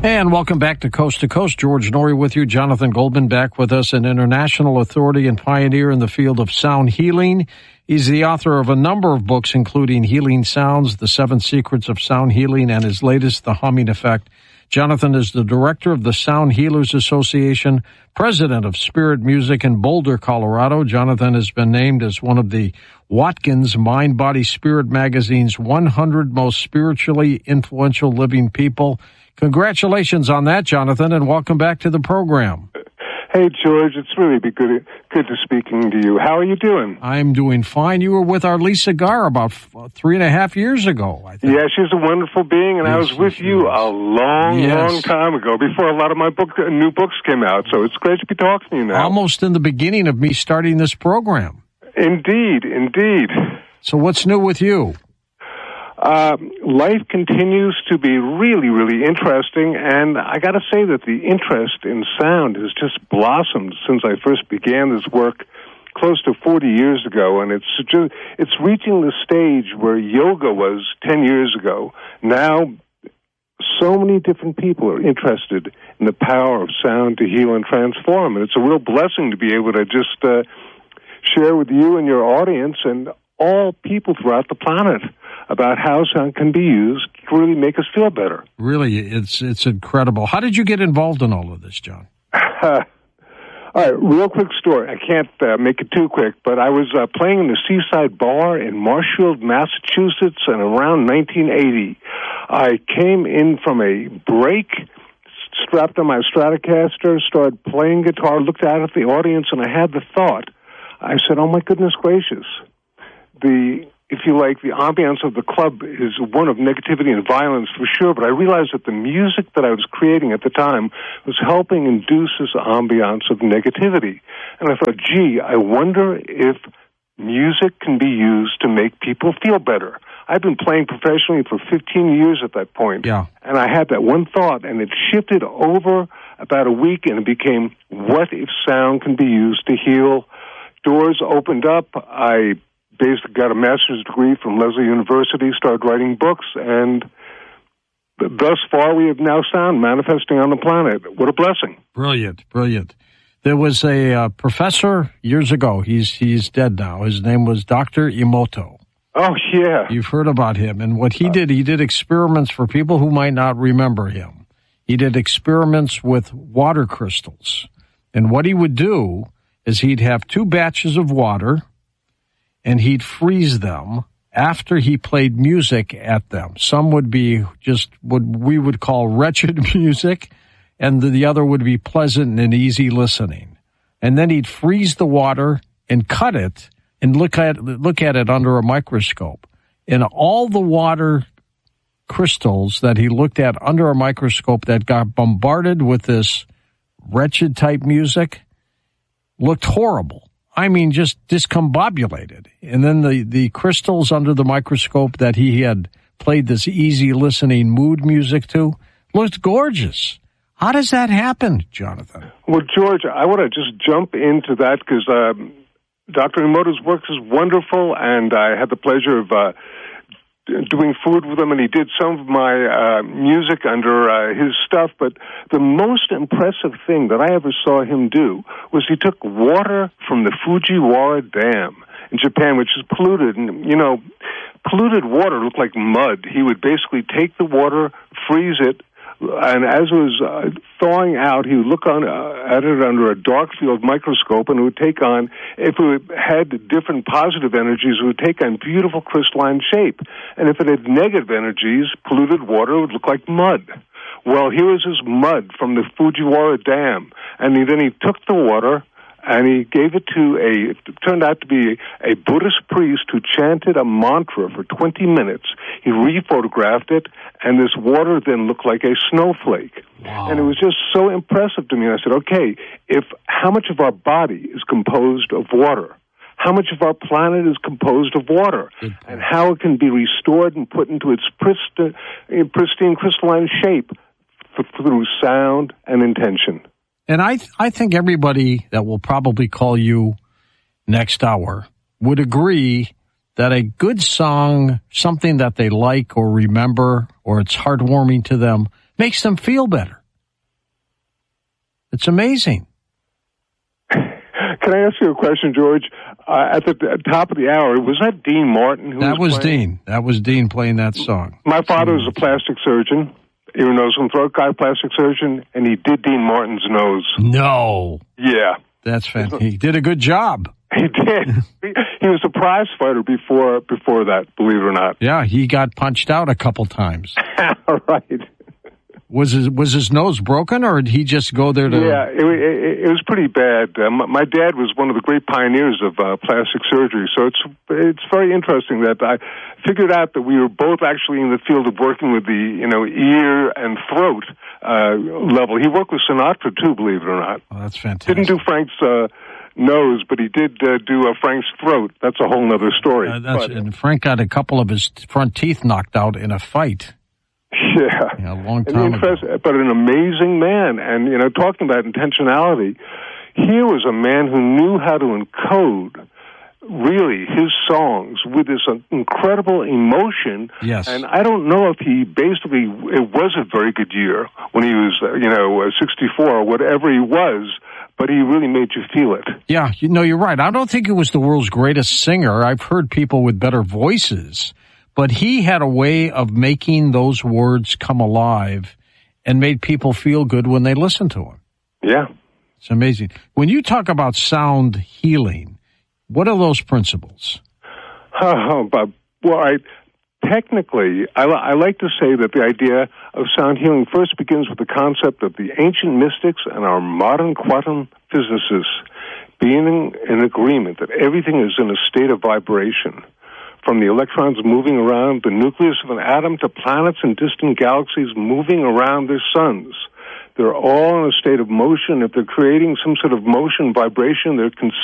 And welcome back to Coast. George Noory with you. Jonathan Goldman back with us, an international authority and pioneer in the field of sound healing. He's the author of a number of books, including Healing Sounds, The 7 Secrets of Sound Healing, and his latest, The Humming Effect. Jonathan is the director of the Sound Healers Association, president of Spirit Music in Boulder, Colorado. Jonathan has been named as one of the Watkins Mind, Body, Spirit magazine's 100 most spiritually influential living people. Congratulations on that, Jonathan, and welcome back to the program. Hey, George, it's really good to speaking to you. How are you doing? I'm doing fine. You were with our Lisa Garr about 3.5 years ago, I think. Yeah, she's a wonderful being, and yes, I was with you a long time ago, before a lot of my new books came out, so it's great to be talking to you now. Almost in the beginning of me starting this program. Indeed. So what's new with you? Life continues to be really, really interesting, and I got to say that the interest in sound has just blossomed since I first began this work close to 40 years ago, and it's reaching the stage where yoga was 10 years ago. Now, so many different people are interested in the power of sound to heal and transform, and it's a real blessing to be able to just share with you and your audience and all people throughout the planet about how sound can be used to really make us feel better. Really, it's incredible. How did you get involved in all of this, John? All right, real quick story. I can't make it too quick, but I was playing in the Seaside Bar in Marshfield, Massachusetts, and around 1980. I came in from a break, strapped on my Stratocaster, started playing guitar, looked out at the audience, and I had the thought. I said, oh, my goodness gracious. If you like, the ambiance of the club is one of negativity and violence for sure, but I realized that the music that I was creating at the time was helping induce this ambiance of negativity. And I thought, gee, I wonder if music can be used to make people feel better. I've been playing professionally for 15 years at that point. Yeah. And I had that one thought, and it shifted over about a week, and it became, what if sound can be used to heal? Doors opened up. I basically got a master's degree from Lesley University, started writing books, and thus far we have now sound manifesting on the planet. What a blessing. Brilliant. There was a professor years ago. He's dead now. His name was Dr. Emoto. Oh, yeah. You've heard about him. And what he did experiments for people who might not remember him. He did experiments with water crystals. And what he would do is he'd have 2 batches of water, and he'd freeze them after he played music at them. Some would be just what we would call wretched music, and the other would be pleasant and easy listening. And then he'd freeze the water and cut it and look at it under a microscope. And all the water crystals that he looked at under a microscope that got bombarded with this wretched type music looked horrible. I mean, just discombobulated. And then the crystals under the microscope that he had played this easy listening mood music to looked gorgeous. How does that happen, Jonathan? Well, George, I want to just jump into that because Dr. Emoto's work is wonderful, and I had the pleasure of doing food with him, and he did some of my music under his stuff. But the most impressive thing that I ever saw him do was he took water from the Fujiwara Dam in Japan, which is polluted. And, polluted water looked like mud. He would basically take the water, freeze it, and as it was thawing out, he would look at it under a dark field microscope, and it would take on, if it had different positive energies, it would take on beautiful crystalline shape. And if it had negative energies, polluted water would look like mud. Well, here was this mud from the Fujiwara Dam, and then he took the water, and he gave it to it turned out to be a Buddhist priest who chanted a mantra for 20 minutes. He rephotographed it, and this water then looked like a snowflake. Wow. And it was just so impressive to me. I said, okay, how much of our body is composed of water? How much of our planet is composed of water? And how it can be restored and put into its pristine crystalline shape through sound and intention. And I think everybody that will probably call you next hour would agree that a good song, something that they like or remember, or it's heartwarming to them, makes them feel better. It's amazing. Can I ask you a question, George? At the top of the hour, was that Dean Martin? That was Dean. That was Dean playing that song. My father was a plastic surgeon, ear, nose, and throat guy, plastic surgeon, and he did Dean Martin's nose. No. Yeah. That's fantastic. He did a good job. He did. He was a prize fighter before that, believe it or not. Yeah, he got punched out a couple times. Right. Was his nose broken, or did he just go there to... Yeah, it was pretty bad. My dad was one of the great pioneers of plastic surgery, so it's very interesting that I figured out that we were both actually in the field of working with the ear and throat level. He worked with Sinatra, too, believe it or not. Oh, that's fantastic. Didn't do Frank's nose, but he did do Frank's throat. That's a whole other story. And Frank got a couple of his front teeth knocked out in a fight. Yeah, a long time ago. But an amazing man. And, talking about intentionality, here was a man who knew how to encode, really, his songs with this incredible emotion. Yes. And I don't know if it was a very good year when he was, 64 or whatever he was, but he really made you feel it. Yeah, you're right. I don't think it was the world's greatest singer. I've heard people with better voices. But he had a way of making those words come alive and made people feel good when they listened to him. Yeah. It's amazing. When you talk about sound healing, what are those principles? Technically, I like to say that the idea of sound healing first begins with the concept of the ancient mystics and our modern quantum physicists being in agreement that everything is in a state of vibration. From the electrons moving around the nucleus of an atom to planets and distant galaxies moving around their suns. They're all in a state of motion. If they're creating some sort of motion, vibration, they're